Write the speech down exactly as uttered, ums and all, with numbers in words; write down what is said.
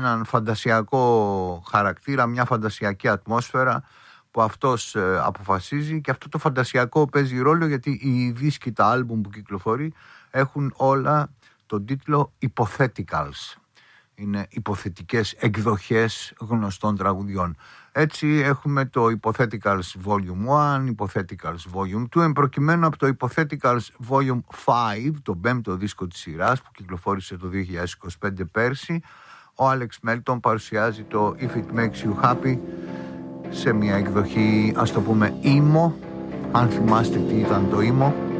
έναν φαντασιακό χαρακτήρα, μια φαντασιακή ατμόσφαιρα που αυτός ε, αποφασίζει, και αυτό το φαντασιακό παίζει ρόλο γιατί οι δίσκοι, τα άλμπουμ που κυκλοφορεί έχουν όλα τον τίτλο Hypotheticals. Είναι υποθετικές εκδοχές γνωστών τραγουδιών. Έτσι έχουμε το Hypotheticals Volume ένα, Hypotheticals Volume δύο, εμπροκειμένου από το Hypotheticals Volume πέντε, το πέμπτο δίσκο της σειράς που κυκλοφόρησε το δύο χιλιάδες είκοσι πέντε πέρσι. Ο Άλεξ Μέλτον παρουσιάζει το If It Makes You Happy σε μια εκδοχή, ας το πούμε, emo, αν θυμάστε τι ήταν το emo.